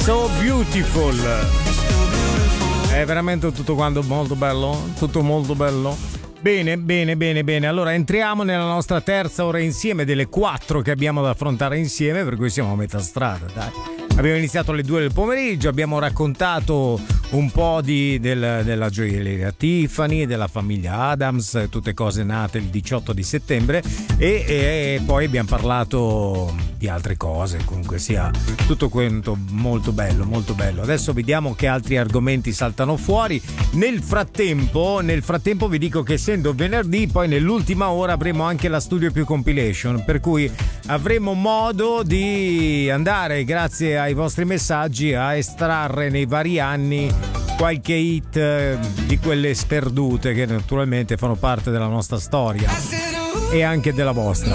So Beautiful. È veramente tutto quanto molto bello, tutto molto bello. Bene. Allora entriamo nella nostra terza ora insieme delle 4 che abbiamo da affrontare insieme, per cui siamo a metà strada, dai. Abbiamo iniziato alle 2 del pomeriggio, abbiamo raccontato un po' della gioielleria Tiffany, della famiglia Adams, tutte cose nate il 18 di settembre e poi abbiamo parlato di altre cose, comunque sia tutto quanto molto bello, molto bello. Adesso vediamo che altri argomenti saltano fuori. Nel frattempo vi dico che essendo venerdì, poi nell'ultima ora avremo anche la Studio Più Compilation, per cui avremo modo di andare, grazie ai vostri messaggi, a estrarre nei vari anni qualche hit di quelle sperdute che naturalmente fanno parte della nostra storia e anche della vostra.